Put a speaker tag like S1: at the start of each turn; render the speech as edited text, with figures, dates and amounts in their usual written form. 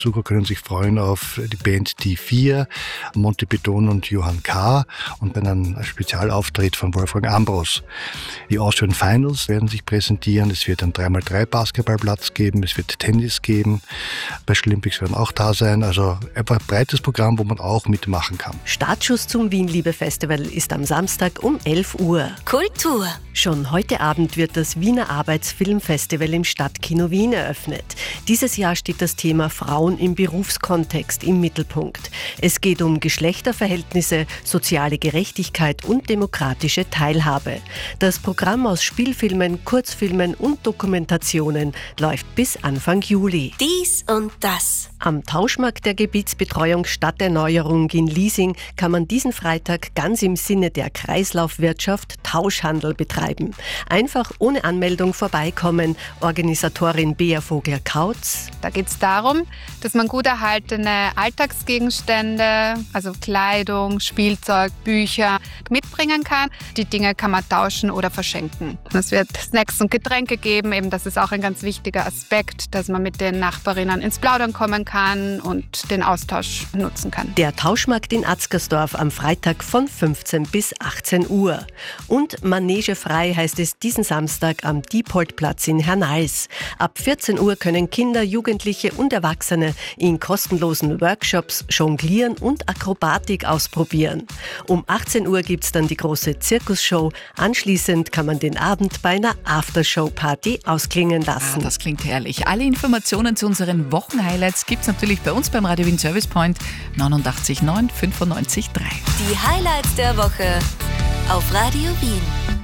S1: Besucher können sich freuen auf die Band Die Vier, Monty Python und Johann K. und einen Spezialauftritt von Wolfgang Ambros. Die Austrian Finals werden sich präsentieren. Es wird einen 3x3 Basketballplatz geben, es wird Tennis geben. Special Olympics werden auch da sein. Also einfach ein breites Programm, wo man auch mitmachen kann.
S2: Startschuss zum Wien-Liebe-Festival ist am Samstag um 11 Uhr.
S3: Kultur.
S2: Schon heute Abend wird das Wiener Arbeitsfilmfestival im Stadtkino Wien eröffnet. Dieses Jahr steht das Thema Frauen im Berufskontext im Mittelpunkt. Es geht um Geschlechterverhältnisse, soziale Gerechtigkeit und demokratische Teilhabe. Das Programm aus Spielfilmen, Kurzfilmen und Dokumentationen läuft bis Anfang Juli.
S3: Dies und das.
S2: Am Tauschmarkt der Gebietsbetreuung Stadterneuerung in Liesing kann man diesen Freitag ganz im Sinne der Kreislaufwirtschaft Tauschhandel betreiben. Einfach ohne Anmeldung vorbeikommen. Organisatorin Bea Vogler-Kautz.
S4: Da geht es darum, dass man gut erhaltene Alltagsgegenstände, also Kleidung, Spielzeug, Bücher mitbringen kann. Die Dinge kann man tauschen oder verschenken. Es wird Snacks und Getränke geben. Eben, das ist auch ein ganz wichtiger Aspekt, dass man mit den Nachbarinnen ins Plaudern kommen kann und den Austausch nutzen kann.
S2: Der Tauschmarkt in Atzgersdorf am Freitag von 15 bis 18 Uhr. Und manegefrei heißt es diesen Samstag am Diepoldplatz in Hernals. Ab 14 Uhr können Kinder, Jugendliche und Erwachsene in kostenlosen Workshops jonglieren und Akrobatik ausprobieren. Um 18 Uhr gibt es dann die große Zirkusshow. Anschließend kann man den Abend bei einer Aftershow-Party ausklingen lassen.
S5: Das klingt herrlich. Alle Informationen zu unseren Wochenhighlights gibt es natürlich bei uns beim Radio Wien Service Point 89 9 95 3.
S3: Die Highlights der Woche auf Radio Wien.